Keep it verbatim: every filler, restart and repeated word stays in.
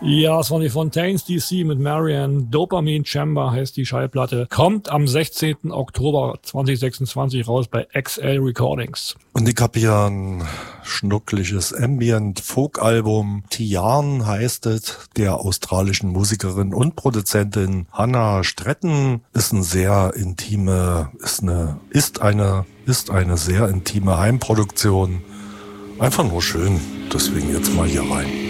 Ja, es waren die Fontaines D C mit Marianne. Dopamine Chamber heißt die Schallplatte. Kommt am sechzehnten Oktober zweitausendsechsundzwanzig raus bei X L Recordings. Und ich habe hier ein schnuckliches Ambient-Folk-Album. Tian heißt es, der australischen Musikerin und Produzentin Hannah Stretten. Ist ein sehr intime, ist eine, ist eine, ist eine sehr intime Heimproduktion. Einfach nur schön. Deswegen jetzt mal hier rein.